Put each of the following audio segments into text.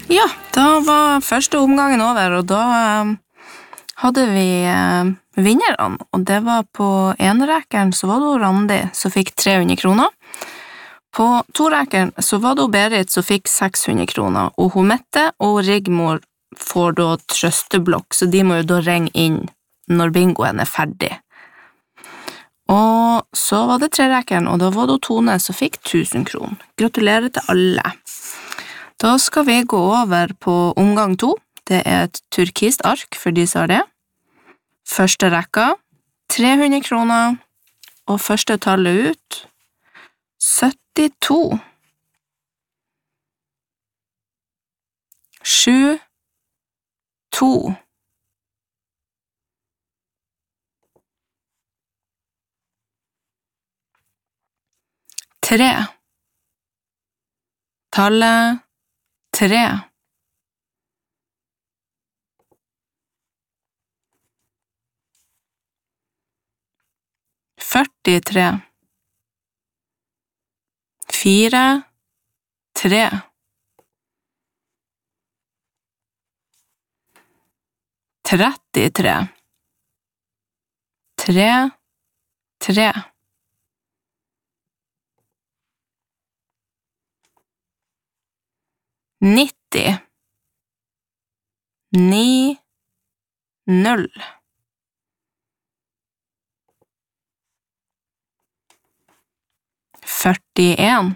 Ja, da var første omgangen over, og da hadde vi vinnerne, og det var på enerekeren så var det Randi som fikk 300 kroner. På torekeren så var det Berit som fikk 600 kroner, og hun Mette og Rigmor får da trøsteblokk, så de må jo da ringe inn når bingoen ferdig. Og så var det trerekeren, og da var det Tone som fikk 1000 kroner. Gratulerer til alle. Da skal vi gå over på omgang 2. Det et turkist ark for de som har det. Første rekka, 300 kroner, og første tallet ut, 72. 7, 2. 3. Tallet 3. 43. 4, 3. 33. 3, 3. 90. 9, 0. 41.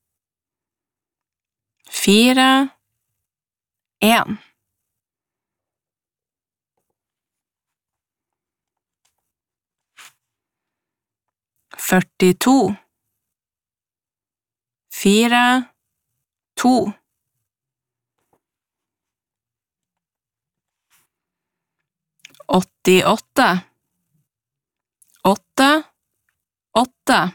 4, 1. 42. 4, 2. 88. 8, 8.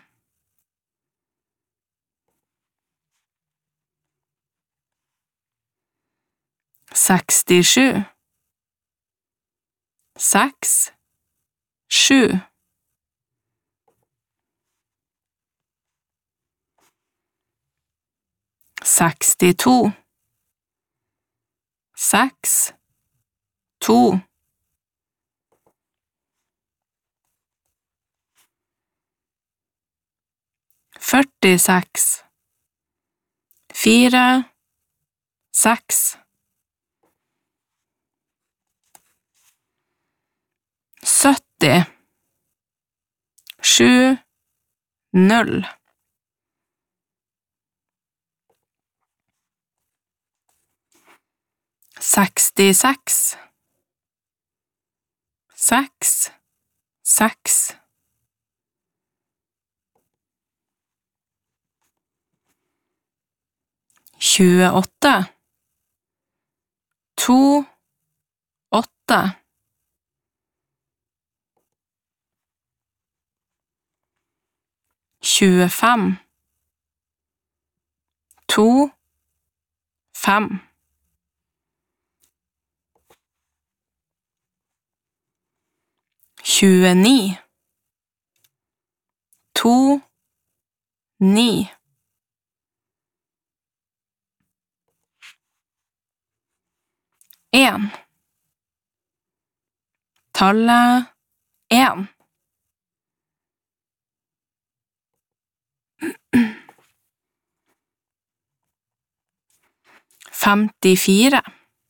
67. 6, 7. 62. 6, 2. 46. 4, 6. 70. 7, 0. 66. 6, 6. 28. 2, 8. 25. 2, 5. 29. 2, 9. 1. Tallet 1. 54.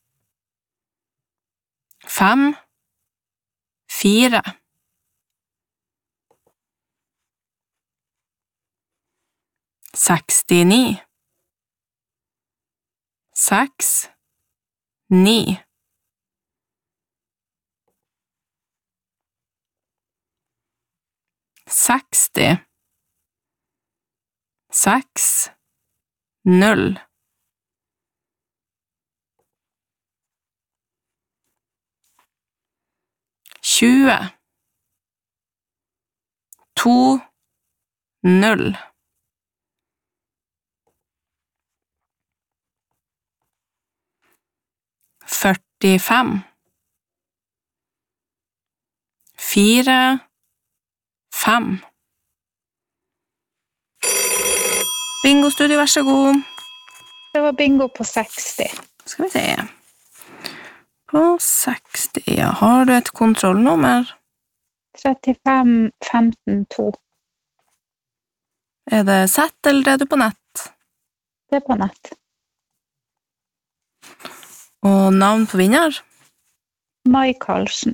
5, 4. 69. 6, 9. 60. 6, 0. 20. 2, 0. 45. 4, 5. Bingo studio, vær så god. Det var bingo på 60. Skal vi se. På 60, ja. Har du et kontrollnummer? 35 15 2. Er det sett, eller er du på nett? Det er på nett. Og navn på vinner? Mai Karlsen.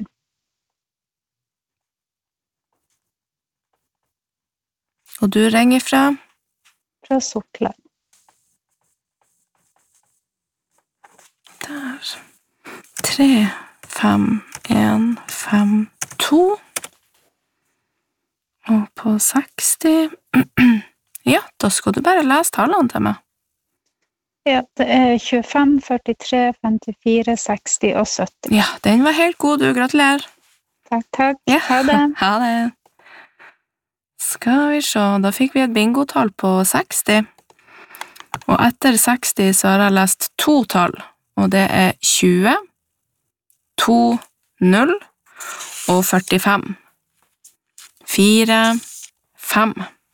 Og du ringer fra? Fra Sortland. Der. 3 5 1 5 2. Og på 60. Ja, da skal du bare lese tallene til meg. Ja, det er 25, 43, 54, 60 og 70. Ja, den var helt god, du. Gratulerer. Takk. Ja. Ha det. Ha det. Skal vi se, da fikk vi et bingotall på 60. Og etter 60 så har jeg lest 2 tall, og det er 20, 2, 0 og 45. 4, 5.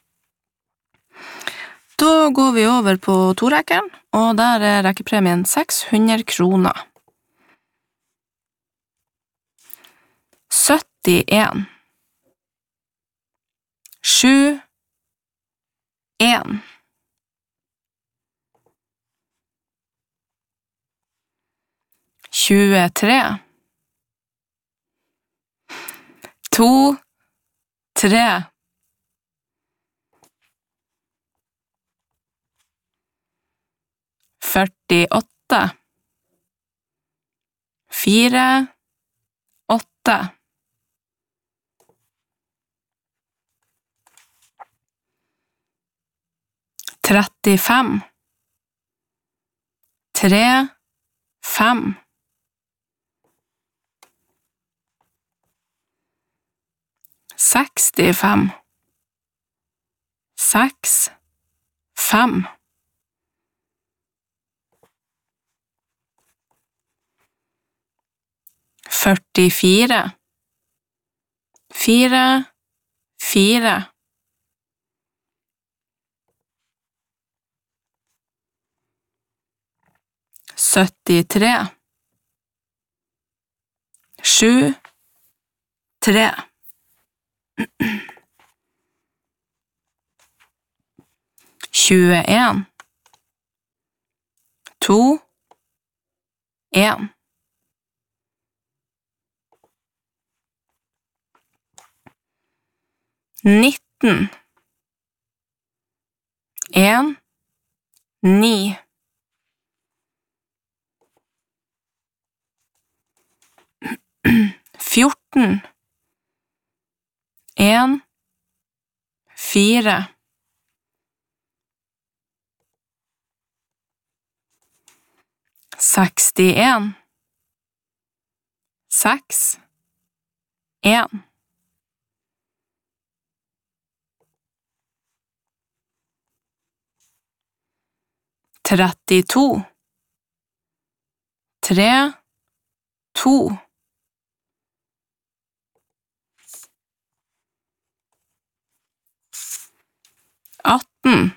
Da går vi over på torekkeren, og der er rekkepremien 600 kroner. 71. 7, 1. 23. 2, 3. 48. 4, 8. 35. 3, 5. 65. 6, 5. 44. 4, 4. 73. 7, 3. 21. 2, 1. 19. 1, 9. 14. 1, 4. 61. 6, 1. 32. 3, 2. 18.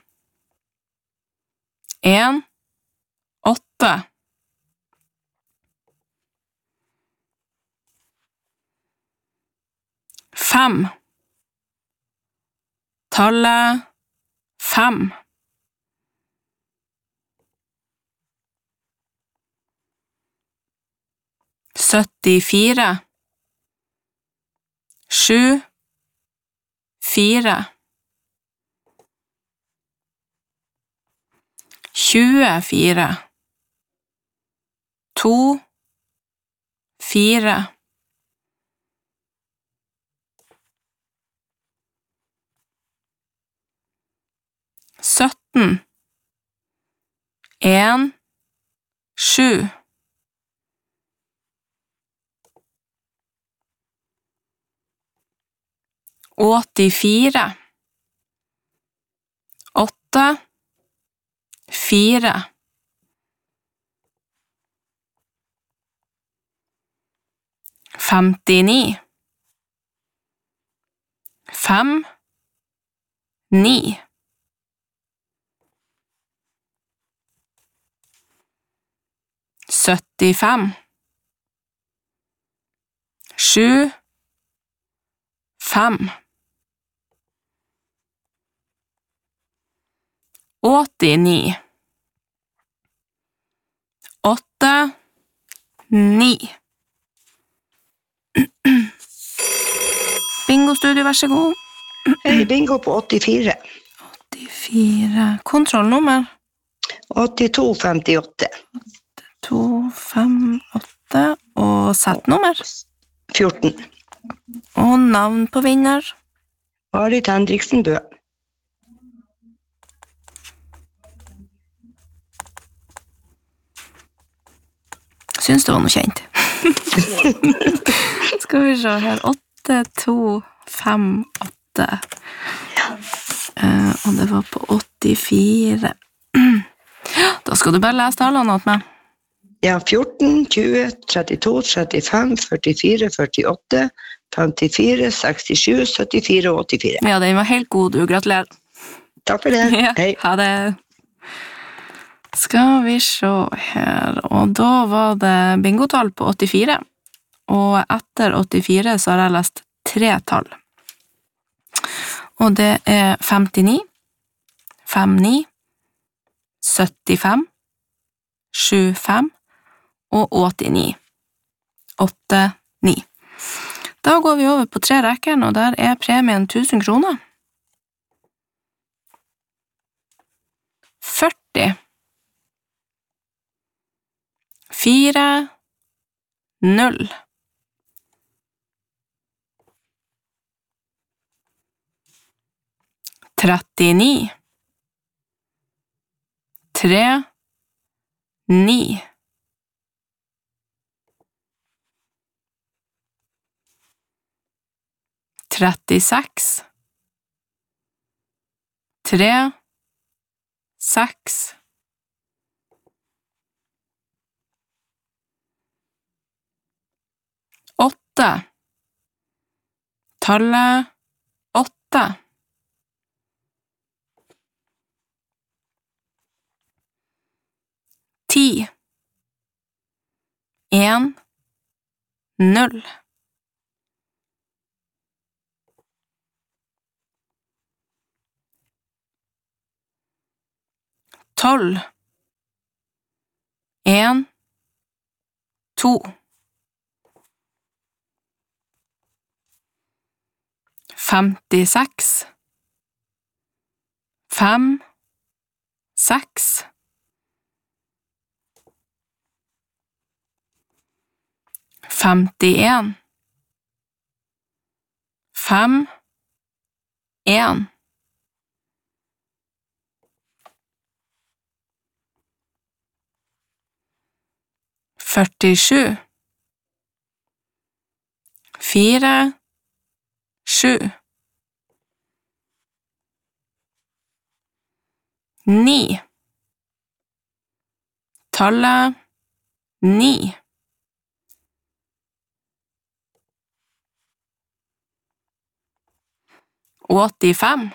1, 8. 5. Tallet 5. 74. 7, 4. 24. 2, 4. 17. 1, 7. 84. 8, 4. 59. 5, 9. 85 7 5 89 8 9 Bingo Studio, vær så god. Hej, bingo på 84. 84. Kontrollnummer. 8258. 258. Og settnummer. 14. Og navn på vinner. Marit Henriksen Bø. Syns det var noe kjent. Skal vi se her. 8, 2, 5, 8. Og det var på 84. Da skal du bare lese tallene åt meg. Ja, 14, 20, 32, 35, 44, 48, 54, 67, 74 og 84. Ja, den var helt god, du. Gratulerer. Takk for det. Ja, Hei. ha det. Skal vi se her. Og da var det bingotall på 84. Og etter 84 så har jeg lest 3 tall. Og det er 59, 59, 75, 75 og 89. 8, 9. Da går vi over på 3 rekker, og der er premien 1000 kroner. 40 4 0 39 3 9 36 3 6 8 tallet 8 10 1 0 12 1 2 56 5 6 51 5 1 47 4 7 9 tallet 9 85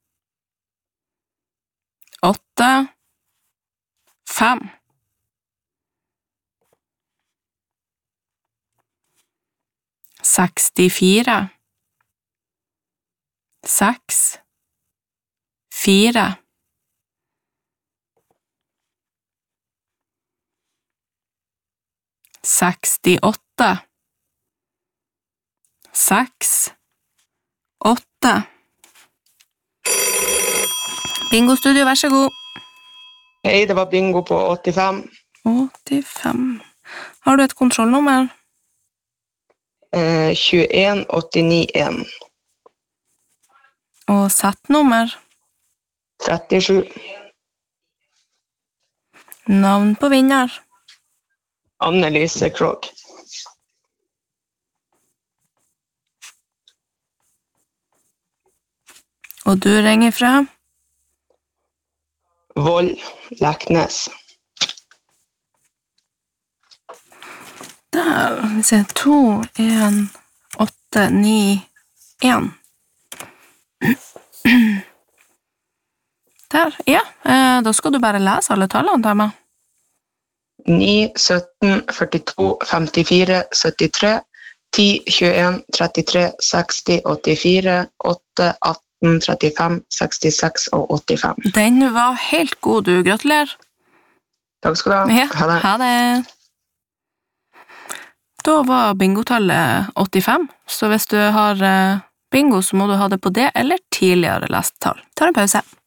8 5 64 6 4 68 6 8 Bingo Studio, vær så god. Hej, det var bingo på 85. 85. Har du et kontrollnummer? 21 89 1. Og settnummer? 37. Navn på vinner? Anne-Lise Krog. Og du ringer fra? Voll, Leknes. Der, vi ser 2, 1, 8, 9, 1. Der, ja. Da skal du bare lese alle tallene til meg. 9, 17, 42, 54, 73, 10, 21, 33, 60, 84, 8, 18, 35, 66 og 85. Den var helt god, du. Gratulerer. Takk skal du ha. Ja, Ha det. ha det. Da var bingotallet 85, så hvis du har bingo, så må du ha det på det eller tidligere lest tall. Ta en pause.